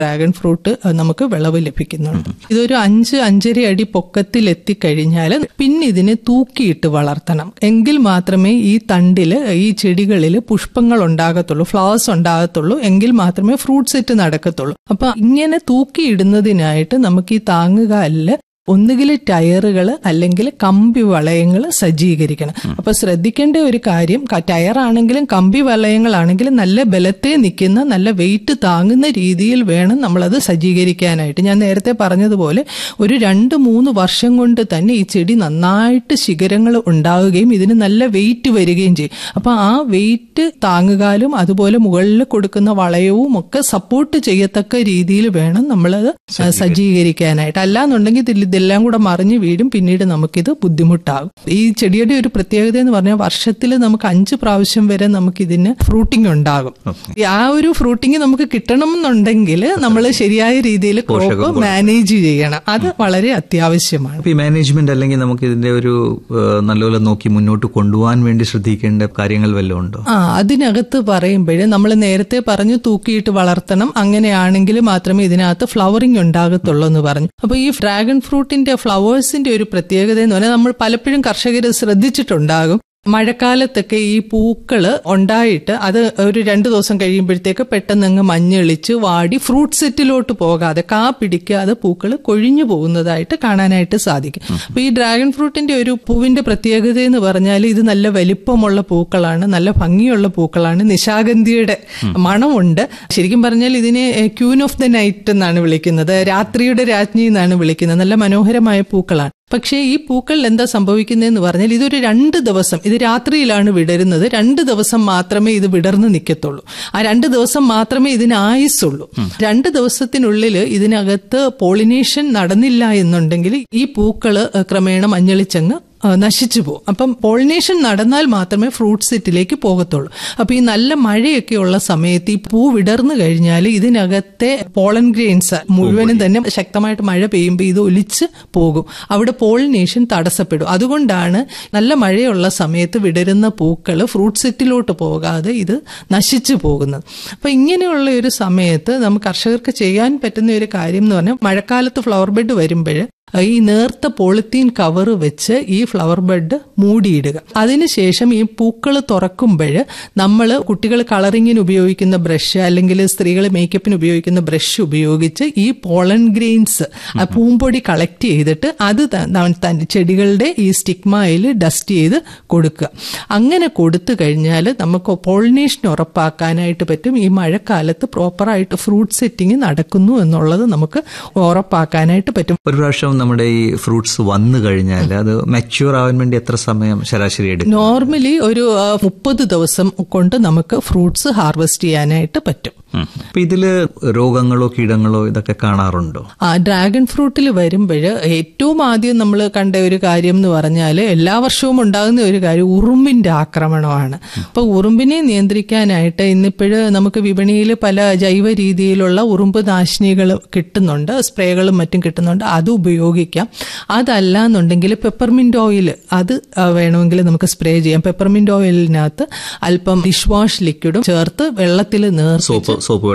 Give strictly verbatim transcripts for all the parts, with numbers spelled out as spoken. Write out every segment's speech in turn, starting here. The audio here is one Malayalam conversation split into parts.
ഡ്രാഗൺ ഫ്രൂട്ട് നമുക്ക് വിളവ് ലഭിക്കുന്നുണ്ട്. ഇതൊരു അഞ്ച് അഞ്ചര അടി പൊക്കത്തിൽ എത്തിക്കഴിഞ്ഞാൽ പിന്നെ ഇതിനെ തൂക്കിയിട്ട് വളർത്തണം. എങ്കിൽ മാത്രമേ ഈ തണ്ടില് ഈ ചെടികളിൽ പുഷ്പങ്ങൾ ഉണ്ടാകത്തുള്ളൂ, ഫ്ലവേഴ്സ് ഉണ്ടാകത്തുള്ളൂ. എങ്കിൽ മാത്രമേ ഫ്രൂട്ട് സെറ്റ് നടക്കത്തുള്ളൂ. അപ്പൊ ഇങ്ങനെ തൂക്കിയിടുന്നതിനായിട്ട് നമുക്ക് ഈ താങ്ങുകാലില് ഒന്നുകിൽ ടയറുകൾ അല്ലെങ്കിൽ കമ്പി വളയങ്ങൾ സജ്ജീകരിക്കണം. അപ്പൊ ശ്രദ്ധിക്കേണ്ട ഒരു കാര്യം, ടയറാണെങ്കിലും കമ്പി വളയങ്ങളാണെങ്കിലും നല്ല ബലത്തെ നിൽക്കുന്ന നല്ല വെയിറ്റ് താങ്ങുന്ന രീതിയിൽ വേണം നമ്മളത് സജ്ജീകരിക്കാനായിട്ട്. ഞാൻ നേരത്തെ പറഞ്ഞതുപോലെ ഒരു രണ്ട് മൂന്ന് വർഷം കൊണ്ട് തന്നെ ഈ ചെടി നന്നായിട്ട് ശിഖരങ്ങൾ ഉണ്ടാവുകയും ഇതിന് നല്ല വെയിറ്റ് വരികയും ചെയ്യും. അപ്പൊ ആ വെയിറ്റ് താങ്ങുകാലും അതുപോലെ മുകളിൽ കൊടുക്കുന്ന വളയവും ഒക്കെ സപ്പോർട്ട് ചെയ്യത്തക്ക രീതിയിൽ വേണം നമ്മളത് സജ്ജീകരിക്കാനായിട്ട്. അല്ലാന്നുണ്ടെങ്കിൽ ഇതെല്ലാം കൂടെ മറിഞ്ഞു വീഴും, പിന്നീട് നമുക്കിത് ബുദ്ധിമുട്ടാകും. ഈ ചെടിയുടെ ഒരു പ്രത്യേകത എന്ന് പറഞ്ഞാൽ വർഷത്തിൽ നമുക്ക് അഞ്ച് പ്രാവശ്യം വരെ നമുക്ക് ഇതിന് ഫ്രൂട്ടിംഗ് ഉണ്ടാകും. ആ ഒരു ഫ്രൂട്ടിംഗ് നമുക്ക് കിട്ടണം എന്നുണ്ടെങ്കിൽ നമ്മൾ ശരിയായ രീതിയിൽ ക്രോപ്പ് മാനേജ് ചെയ്യണം. അത് വളരെ അത്യാവശ്യമാണ്. ഈ മാനേജ്മെന്റ് അല്ലെങ്കിൽ നമുക്ക് ഇതിന്റെ ഒരു നല്ലപോലെ നോക്കി മുന്നോട്ട് കൊണ്ടുപോകാൻ വേണ്ടി ശ്രദ്ധിക്കേണ്ട കാര്യങ്ങൾ വല്ലതും ഉണ്ടോ? ആ അതിനകത്ത് പറയുമ്പോഴേ നമ്മൾ നേരത്തെ പറഞ്ഞു തൂക്കിയിട്ട് വളർത്തണം, അങ്ങനെയാണെങ്കിൽ മാത്രമേ ഇതിനകത്ത് ഫ്ലവറിംഗ് ഉണ്ടാകത്തുള്ളൂ എന്ന് പറഞ്ഞു. അപ്പൊ ഈ ഡ്രാഗൺ ഫ്രൂട്ടിന്റെ ഫ്ലവേഴ്സിന്റെ ഒരു പ്രത്യേകത എന്ന് പറഞ്ഞാൽ നമ്മൾ പലപ്പോഴും കർഷകർ ശ്രദ്ധിച്ചിട്ടുണ്ടാകും. മഴക്കാലത്തൊക്കെ ഈ പൂക്കള് ഉണ്ടായിട്ട് അത് ഒരു രണ്ടു ദിവസം കഴിയുമ്പോഴത്തേക്ക് പെട്ടെന്ന് അങ്ങ് മഞ്ഞളിച്ച് വാടി ഫ്രൂട്ട് സെറ്റിലോട്ട് പോകാതെ കാ പിടിക്കാതെ പൂക്കൾ കൊഴിഞ്ഞു പോകുന്നതായിട്ട് കാണാനായിട്ട് സാധിക്കും. അപ്പൊ ഈ ഡ്രാഗൺ ഫ്രൂട്ടിന്റെ ഒരു പൂവിന്റെ പ്രത്യേകത എന്ന് പറഞ്ഞാൽ ഇത് നല്ല വലിപ്പമുള്ള പൂക്കളാണ്, നല്ല ഭംഗിയുള്ള പൂക്കളാണ്, നിശാഗന്ധിയുടെ മണമുണ്ട്. ശരിക്കും പറഞ്ഞാൽ ഇതിനെ ക്യൂൻ ഓഫ് ദ നൈറ്റ് എന്നാണ് വിളിക്കുന്നത്, രാത്രിയുടെ രാജ്ഞി എന്നാണ് വിളിക്കുന്നത്. നല്ല മനോഹരമായ പൂക്കളാണ്. പക്ഷേ ഈ പൂക്കളിൽ എന്താ സംഭവിക്കുന്നതെന്ന് പറഞ്ഞാൽ ഇതൊരു രണ്ട് ദിവസം, ഇത് രാത്രിയിലാണ് വിടരുന്നത്, രണ്ട് ദിവസം മാത്രമേ ഇത് വിടർന്ന് നിൽക്കത്തുള്ളൂ. ആ രണ്ട് ദിവസം മാത്രമേ ഇതിന് ആയുസുള്ളൂ. രണ്ട് ദിവസത്തിനുള്ളിൽ ഇതിനകത്ത് പോളിനേഷൻ നടന്നില്ല എന്നുണ്ടെങ്കിൽ ഈ പൂക്കള് ക്രമേണ മഞ്ഞളിച്ചങ്ങ് നശിച്ചു പോകും. അപ്പം പോളിനേഷൻ നടന്നാൽ മാത്രമേ ഫ്രൂട്ട് സെറ്റിലേക്ക് പോകത്തുള്ളൂ. അപ്പൊ ഈ നല്ല മഴയൊക്കെ ഉള്ള സമയത്ത് ഈ പൂ വിടർന്നു കഴിഞ്ഞാൽ ഇതിനകത്തെ പോളൻ ഗ്രെയിൻസ് മുഴുവനും തന്നെ ശക്തമായിട്ട് മഴ പെയ്യുമ്പോൾ ഇത് ഒലിച്ച് പോകും. അവിടെ പോളിനേഷൻ തടസ്സപ്പെടും. അതുകൊണ്ടാണ് നല്ല മഴയുള്ള സമയത്ത് വിടരുന്ന പൂക്കൾ ഫ്രൂട്ട് സെറ്റിലോട്ട് പോകാതെ ഇത് നശിച്ചു പോകുന്നത്. അപ്പൊ ഇങ്ങനെയുള്ള ഒരു സമയത്ത് നമുക്ക് കർഷകർക്ക് ചെയ്യാൻ പറ്റുന്ന ഒരു കാര്യം എന്ന് പറഞ്ഞാൽ മഴക്കാലത്ത് ഫ്ലവർ ബെഡ് വരുമ്പോൾ ഈ നേർത്ത പോളിത്തീൻ കവർ വെച്ച് ഈ ഫ്ലവർ ബെഡ് മൂടിയിടുക. അതിനുശേഷം ഈ പൂക്കൾ തുറക്കുമ്പോൾ നമ്മൾ കുട്ടികൾ കളറിങ്ങിന് ഉപയോഗിക്കുന്ന ബ്രഷ് അല്ലെങ്കിൽ സ്ത്രീകൾ മേക്കപ്പിന് ഉപയോഗിക്കുന്ന ബ്രഷ് ഉപയോഗിച്ച് ഈ പോളൻ ഗ്രെയിൻസ് ആ പൂമ്പൊടി കളക്ട് ചെയ്തിട്ട് അത് തന്നെ ചെടികളുടെ ഈ സ്റ്റിഗ്മയിൽ ഡസ്റ്റ് ചെയ്ത് കൊടുക്കുക. അങ്ങനെ കൊടുത്തു കഴിഞ്ഞാൽ നമുക്ക് പോളിനേഷൻ ഉറപ്പാക്കാനായിട്ട് പറ്റും. ഈ മഴക്കാലത്ത് പ്രോപ്പറായിട്ട് ഫ്രൂട്ട് സെറ്റിംഗ് നടക്കുന്നു എന്നുള്ളത് നമുക്ക് ഉറപ്പാക്കാനായിട്ട് പറ്റും. ഒരു പ്രാവശ്യം നമ്മുടെ ഈ ഫ്രൂട്ട്സ് വന്നു കഴിഞ്ഞാൽ അത് മെച്യൂർ ആവാൻ വേണ്ടി എത്ര സമയം ശരാശരി എടുക്കും? നോർമലി ഒരു മുപ്പത് ദിവസം കൊണ്ട് നമുക്ക് ഫ്രൂട്ട്സ് ഹാർവെസ്റ്റ് ചെയ്യാനായിട്ട് പറ്റും. അപ്പൊ ഇതില് രോഗങ്ങളോ കീടങ്ങളോ ഇതൊക്കെ കാണാറുണ്ടോ? ആ ഡ്രാഗൺ ഫ്രൂട്ടിൽ വരുമ്പോൾ ഏറ്റവും ആദ്യം നമ്മൾ കണ്ട ഒരു കാര്യം എന്ന് പറഞ്ഞാൽ എല്ലാ വർഷവും ഉണ്ടാകുന്ന ഒരു കാര്യം ഉറുമ്പിന്റെ ആക്രമണമാണ്. അപ്പൊ ഉറുമ്പിനെ നിയന്ത്രിക്കാനായിട്ട് ഇന്നിപ്പോഴ് നമുക്ക് വിപണിയിൽ പല ജൈവ രീതിയിലുള്ള ഉറുമ്പ് നാശിനികൾ കിട്ടുന്നുണ്ട്, സ്പ്രേകളും മറ്റും കിട്ടുന്നുണ്ട്. അത് ഉപയോഗിക്കാം. അതല്ല എന്നുണ്ടെങ്കിൽ പെപ്പർമിന്റ് ഓയിൽ അത് വേണമെങ്കിൽ നമുക്ക് സ്പ്രേ ചെയ്യാം. പെപ്പർമിന്റ് ഓയിലിനകത്ത് അല്പം ഡിഷ് വാഷ് ലിക്വിഡും ചേർത്ത് വെള്ളത്തിൽ നേർപ്പിച്ച്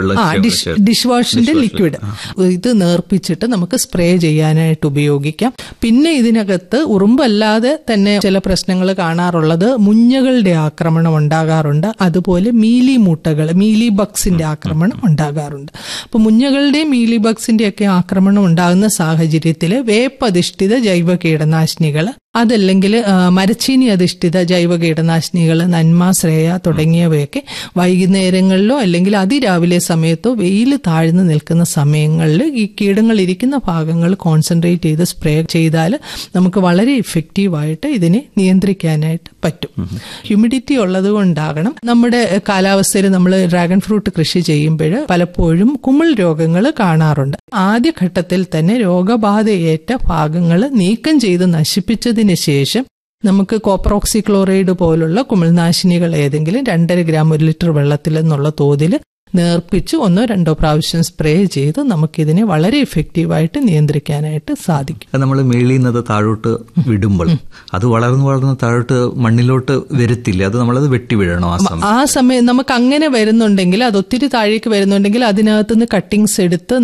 ഡിഷ് വാഷിന്റെ ലിക്വിഡ് ഇത് നേർപ്പിച്ചിട്ട് നമുക്ക് സ്പ്രേ ചെയ്യാനായിട്ട് ഉപയോഗിക്കാം. പിന്നെ ഇതിനകത്ത് ഉറുമ്പല്ലാതെ തന്നെ ചില പ്രശ്നങ്ങൾ കാണാറുള്ളത് മുഞ്ഞകളുടെ ആക്രമണം ഉണ്ടാകാറുണ്ട്. അതുപോലെ മീലി മൂട്ടകൾ മീലി ബഗ്സിന്റെ ആക്രമണം ഉണ്ടാകാറുണ്ട്. അപ്പൊ മുഞ്ഞകളുടെയും മീലി ബഗ്സിന്റെ ഒക്കെ ആക്രമണം ഉണ്ടാകുന്ന സാഹചര്യത്തിൽ വേപ്പധിഷ്ഠിത ജൈവ കീടനാശിനികൾ അതല്ലെങ്കിൽ മരച്ചീനി അധിഷ്ഠിത ജൈവ കീടനാശിനികൾ നന്മ ശ്രേയ തുടങ്ങിയവയൊക്കെ വൈകുന്നേരങ്ങളിലോ അല്ലെങ്കിൽ അതിരാവിലെ സമയത്തോ വെയിൽ താഴ്ന്നു നിൽക്കുന്ന സമയങ്ങളിൽ ഈ കീടങ്ങൾ ഇരിക്കുന്ന ഭാഗങ്ങൾ കോൺസെൻട്രേറ്റ് ചെയ്ത് സ്പ്രേ ചെയ്താൽ നമുക്ക് വളരെ ഇഫക്റ്റീവായിട്ട് ഇതിനെ നിയന്ത്രിക്കാനായിട്ട് പറ്റും. ഹ്യൂമിഡിറ്റി ഉള്ളത് കൊണ്ടാകണം നമ്മുടെ കാലാവസ്ഥയിൽ നമ്മൾ ഡ്രാഗൺ ഫ്രൂട്ട് കൃഷി ചെയ്യുമ്പോൾ പലപ്പോഴും കുമിൾ രോഗങ്ങൾ കാണാറുണ്ട്. ആദ്യഘട്ടത്തിൽ തന്നെ രോഗബാധയേറ്റ ഭാഗങ്ങൾ നീക്കം ചെയ്ത് നശിപ്പിച്ചതിന് ശേഷം നമുക്ക് കോപ്പർ ഓക്സിക്ലോറൈഡ് പോലുള്ള കുമിൾനാശിനികൾ ഏതെങ്കിലും രണ്ടര ഗ്രാം ഒരു ലിറ്റർ വെള്ളത്തിൽ എന്നുള്ള തോതിൽ നേർപ്പിച്ച് ഒന്നോ രണ്ടോ പ്രാവശ്യം സ്പ്രേ ചെയ്ത് നമുക്കിതിനെ വളരെ ഇഫക്റ്റീവായിട്ട് നിയന്ത്രിക്കാനായിട്ട് സാധിക്കും. നമ്മൾ മേളിൽ നിന്നത് താഴോട്ട് വിടുമ്പോൾ അത് വളർന്ന് വളർന്ന് താഴോട്ട് മണ്ണിലോട്ട് വരത്തില്ല, അത് നമ്മളത് വെട്ടി വീഴണം. ആ സമയം ആ സമയം നമുക്ക് അങ്ങനെ വരുന്നുണ്ടെങ്കിൽ, അത് ഒത്തിരി താഴേക്ക് വരുന്നുണ്ടെങ്കിൽ അതിനകത്തുനിന്ന് കട്ടിങ്സ് എടുത്ത്